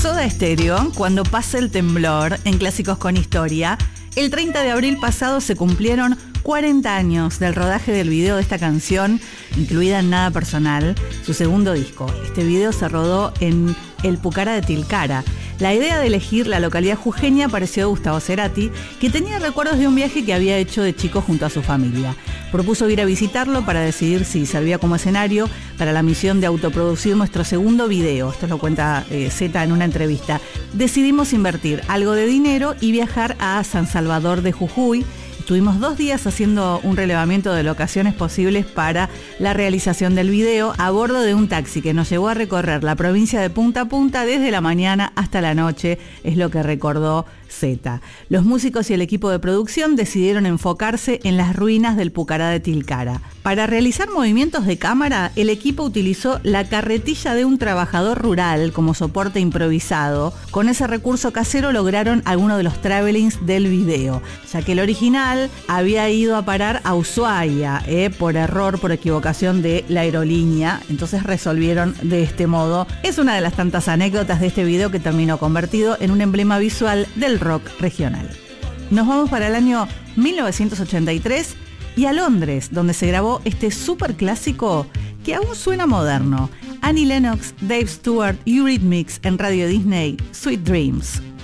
Soda Stereo, Cuando pase el temblor, en Clásicos con Historia. El 30 de abril pasado se cumplieron 40 años del rodaje del video de esta canción, incluida en Nada Personal, su segundo disco. Este video se rodó en el Pucará de Tilcara. La idea de elegir la localidad jujeña apareció de Gustavo Cerati, que tenía recuerdos de un viaje que había hecho de chico junto a su familia. Propuso ir a visitarlo para decidir si servía como escenario para la misión de autoproducir nuestro segundo video. Esto lo cuenta Zeta en una entrevista. Decidimos invertir algo de dinero y viajar a San Salvador de Jujuy. Estuvimos 2 días haciendo un relevamiento de locaciones posibles para la realización del video a bordo de un taxi que nos llevó a recorrer la provincia de punta a punta desde la mañana hasta la noche, es lo que recordó Zeta. Los músicos y el equipo de producción decidieron enfocarse en las ruinas del Pucará de Tilcara. Para realizar movimientos de cámara, el equipo utilizó la carretilla de un trabajador rural como soporte improvisado. Con ese recurso casero lograron algunos de los travelings del video, ya que el original había ido a parar a Ushuaia, por error, por equivocación de la aerolínea. Entonces resolvieron de este modo. Es una de las tantas anécdotas de este video que terminó convertido en un emblema visual del rock regional. Nos vamos para el año 1983 y a Londres, donde se grabó este super clásico que aún suena moderno. Annie Lennox, Dave Stewart y Eurythmics en Radio Disney, Sweet Dreams.